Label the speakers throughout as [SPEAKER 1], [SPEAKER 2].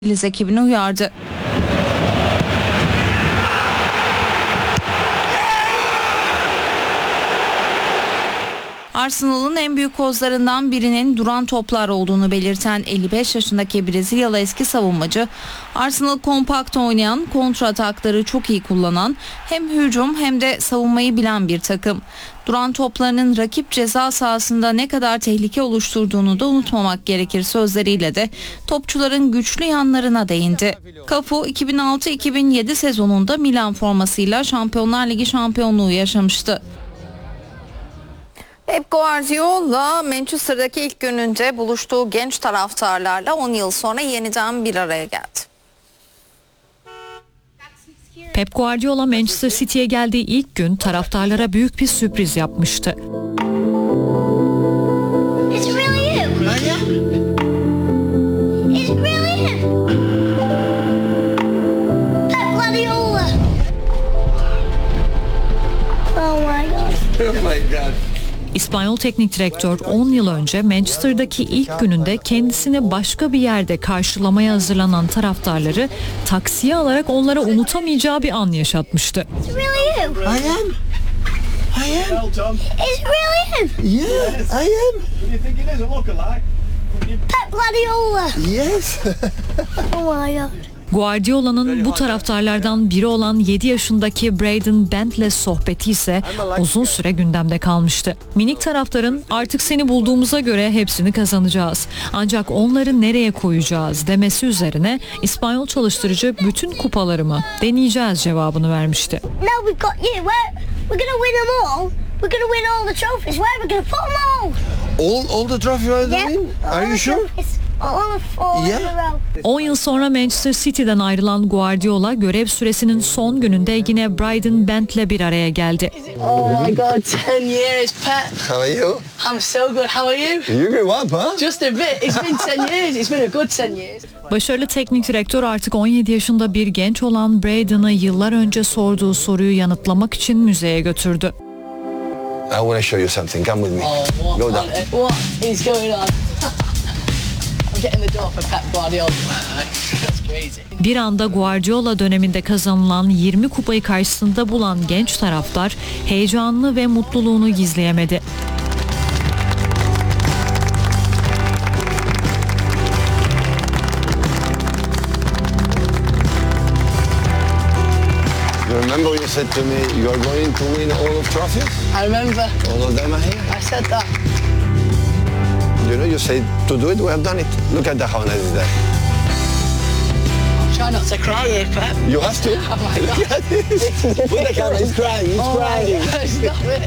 [SPEAKER 1] İngiliz ekibini uyardı. Arsenal'ın en büyük kozlarından birinin duran toplar olduğunu belirten 55 yaşındaki Brezilyalı eski savunmacı, Arsenal kompakt oynayan, kontra atakları çok iyi kullanan, hem hücum hem de savunmayı bilen bir takım. Duran toplarının rakip ceza sahasında ne kadar tehlike oluşturduğunu da unutmamak gerekir sözleriyle de topçuların güçlü yanlarına değindi. Cafu 2006-2007 sezonunda Milan formasıyla Şampiyonlar Ligi şampiyonluğu yaşamıştı. Pep Guardiola Manchester'daki ilk gününde buluştuğu genç taraftarlarla 10 yıl sonra yeniden bir araya geldi.
[SPEAKER 2] Pep Guardiola Manchester City'ye geldiği ilk gün taraftarlara büyük bir sürpriz yapmıştı.
[SPEAKER 3] It's really him. It's really him. Pep Guardiola. Oh my god.
[SPEAKER 4] Oh my god.
[SPEAKER 2] İspanyol teknik direktör 10 yıl önce Manchester'daki ilk gününde kendisini başka bir yerde karşılamaya hazırlanan taraftarları taksiye alarak onlara unutamayacağı bir an yaşatmıştı.
[SPEAKER 3] It's really him.
[SPEAKER 4] I am.
[SPEAKER 3] It's really him.
[SPEAKER 4] Yeah, I am.
[SPEAKER 5] Do you think it is a lookalike?
[SPEAKER 3] Pep Guardiola.
[SPEAKER 4] Yes.
[SPEAKER 3] Oh my god.
[SPEAKER 2] Guardiola'nın bu taraftarlardan biri olan 7 yaşındaki Braden Bent'le sohbeti ise uzun süre gündemde kalmıştı. Minik taraftarın "artık seni bulduğumuza göre hepsini kazanacağız. Ancak onları nereye koyacağız?" demesi üzerine İspanyol çalıştırıcı "bütün kupalarımı deneyeceğiz" cevabını vermişti.
[SPEAKER 3] Now we've got you. We're gonna win them all. We're gonna win all the trophies. Where are we gonna put them all?
[SPEAKER 4] All the trophies, I mean? Are you sure?
[SPEAKER 3] All the four in a row.
[SPEAKER 2] 10 yıl sonra Manchester City'den ayrılan Guardiola görev süresinin son gününde yine Braden Bent'le bir araya geldi.
[SPEAKER 6] Oh my god, 10 years, Pep.
[SPEAKER 4] How are you?
[SPEAKER 6] I'm so good. How are you?
[SPEAKER 4] You grew up, huh?
[SPEAKER 6] Just a bit. It's been 10 years. It's been a good 10 years.
[SPEAKER 2] Başarılı teknik direktör artık 17 yaşında bir genç olan Braden'ı yıllar önce sorduğu soruyu yanıtlamak için müzeye götürdü.
[SPEAKER 4] I want to show you something. Come with me.
[SPEAKER 6] Oh,
[SPEAKER 4] Go down.
[SPEAKER 6] What is going on? I'm getting the door for Pep Guardiola. That's crazy.
[SPEAKER 2] Bir anda Guardiola döneminde kazanılan 20 kupayı karşısında bulan genç taraftar heyecanını ve mutluluğunu gizleyemedi.
[SPEAKER 4] You remember when you said to me, you are going to win all of trophies?
[SPEAKER 6] I remember.
[SPEAKER 4] All of them are here.
[SPEAKER 6] I said that.
[SPEAKER 4] You know, you said to do it, we have done it. Look at how nice is that.
[SPEAKER 6] Try not to cry here, Pep.
[SPEAKER 4] You have to.
[SPEAKER 6] Oh my god.
[SPEAKER 4] Look at this. With the camera, he's crying, he's
[SPEAKER 6] Oh my
[SPEAKER 4] crying.
[SPEAKER 6] god, stop it.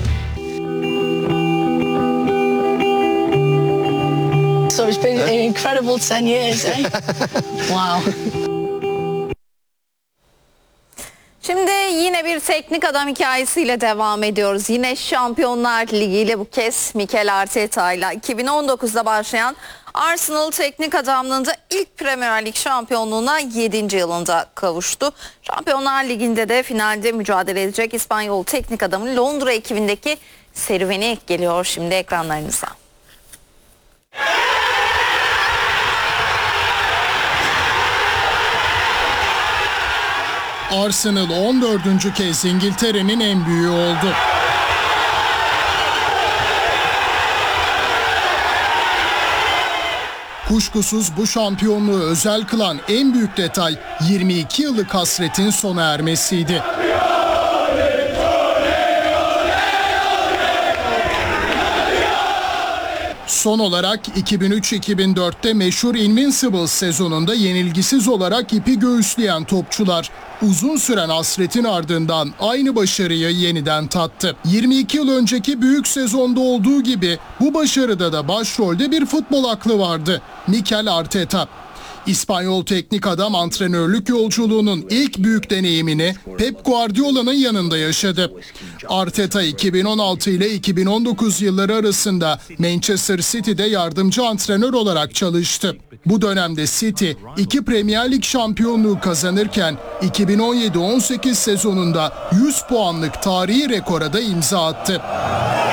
[SPEAKER 6] So it's been an incredible 10 years, eh? Wow.
[SPEAKER 1] Şimdi yine bir teknik adam hikayesiyle devam ediyoruz. Yine Şampiyonlar Ligi ile bu kez Mikel Arteta ile 2019'da başlayan Arsenal teknik adamlığında ilk Premier Lig şampiyonluğuna 7. yılında kavuştu. Şampiyonlar Ligi'nde de finalde mücadele edecek İspanyol teknik adamın Londra ekibindeki serüveni geliyor şimdi ekranlarınıza.
[SPEAKER 7] Arsenal 14. kez İngiltere'nin en büyüğü oldu. Kuşkusuz bu şampiyonluğu özel kılan en büyük detay 22 yıllık hasretin sona ermesiydi. Son olarak 2003-2004'te meşhur Invincibles sezonunda yenilgisiz olarak ipi göğüsleyen topçular uzun süren hasretin ardından aynı başarıyı yeniden tattı. 22 yıl önceki büyük sezonda olduğu gibi bu başarıda da başrolde bir futbol aklı vardı: Mikel Arteta. İspanyol teknik adam antrenörlük yolculuğunun ilk büyük deneyimini Pep Guardiola'nın yanında yaşadı. Arteta 2016 ile 2019 yılları arasında Manchester City'de yardımcı antrenör olarak çalıştı. Bu dönemde City 2 Premier Lig şampiyonluğu kazanırken 2017-18 sezonunda 100 puanlık tarihi rekora da imza attı.